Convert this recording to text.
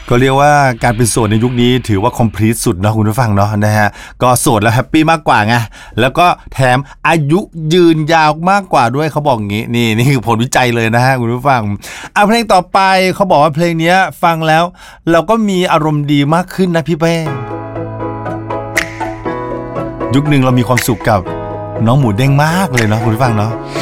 ก็เรียกว่าการเป็นโสดในยุคนี้ถือว่าคอมพลีทสุดเนาะคุณผู้ฟังเนาะนะฮะก็โสดแล้วแฮปปี้มากกว่าไงแล้วก็แถมอายุยืนยาวมากกว่าด้วยเขาบอกงี้นี่คือผลวิจัยเลยนะฮะคุณผู้ฟังเพลงต่อไปเขาบอกว่าเพลงนี้ฟังแล้วเราก็มีอารมณ์ดีมากขึ้นนะพี่เป้ยุคนึงเรามีความสุขกับน้องหมูเด้งมากเลยเนาะคุณผู้ฟังเนาะ